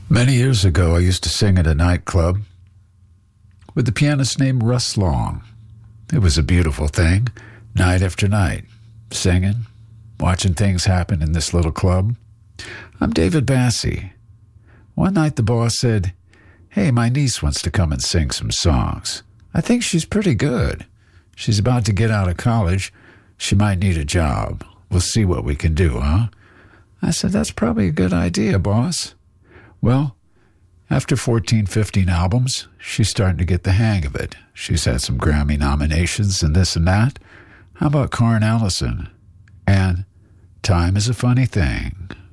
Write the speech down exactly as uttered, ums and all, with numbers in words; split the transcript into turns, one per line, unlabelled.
Many years ago, I used to sing at a nightclub with the pianist named Russ Long. It was a beautiful thing, night after night, singing, watching things happen in this little club. I'm David Bassie. One night the boss said, "Hey, my niece wants to come and sing some songs. I think she's pretty good. She's about to get out of college. She might need a job. We'll see what we can do, huh?" I said, "That's probably a good idea, boss." Well, after fourteen, fifteen albums, she's starting to get the hang of it. She's had some Grammy nominations and this and that. How about Carn Allison? And Time is a Funny Thing.